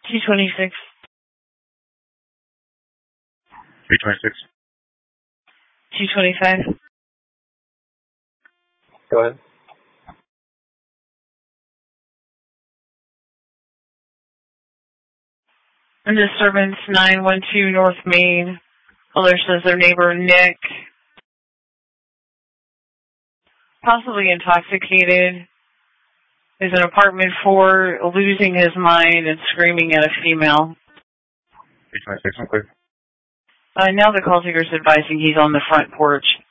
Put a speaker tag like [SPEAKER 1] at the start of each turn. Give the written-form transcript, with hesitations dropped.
[SPEAKER 1] 226.
[SPEAKER 2] 326.
[SPEAKER 1] 225.
[SPEAKER 3] Go ahead.
[SPEAKER 1] Disturbance 912 North Main. Caller says their neighbor Nick, possibly intoxicated, is in apartment 4, losing his mind and screaming at a female.
[SPEAKER 2] 326, I'm clear.
[SPEAKER 1] Now the call taker is advising he's on the front porch.